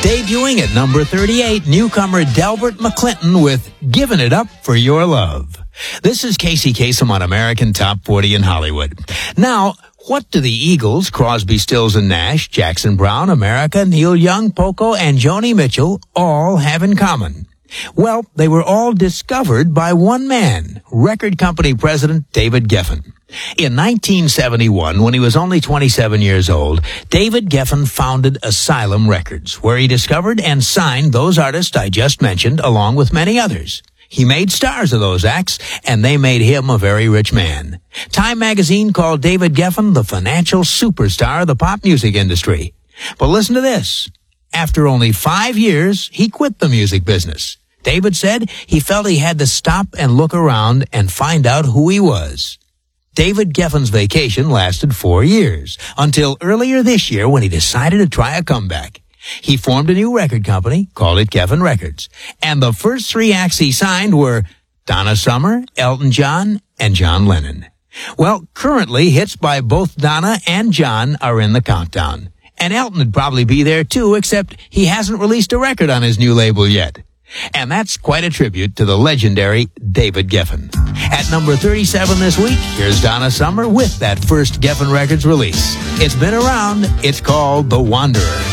Debuting at number 38, newcomer Delbert McClinton with Giving It Up for Your Love. This is Casey Kasem on American Top 40 in Hollywood. Now, what do the Eagles, Crosby, Stills and Nash, Jackson Browne, America, Neil Young, Poco, and Joni Mitchell all have in common? Well, they were all discovered by one man, record company president David Geffen. In 1971, when he was only 27 years old, David Geffen founded Asylum Records, where he discovered and signed those artists I just mentioned, along with many others. He made stars of those acts, and they made him a very rich man. Time magazine called David Geffen the financial superstar of the pop music industry. But listen to this. After only 5 years, he quit the music business. David said he felt he had to stop and look around and find out who he was. David Geffen's vacation lasted 4 years, until earlier this year when he decided to try a comeback. He formed a new record company, called it Geffen Records, and the first 3 acts he signed were Donna Summer, Elton John, and John Lennon. Well, currently, hits by both Donna and John are in the countdown. And Elton would probably be there too, except he hasn't released a record on his new label yet. And that's quite a tribute to the legendary David Geffen. At number 37 this week, here's Donna Summer with that first Geffen Records release. It's been around. It's called The Wanderer.